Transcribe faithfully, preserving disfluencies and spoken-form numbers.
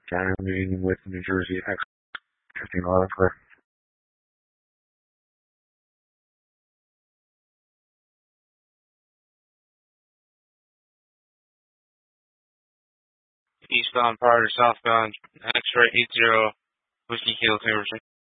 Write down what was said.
County with New Jersey X fifteen eleven clear. Eastbound prior to southbound, X-ray eight zero, Whiskey Kilo Timberson.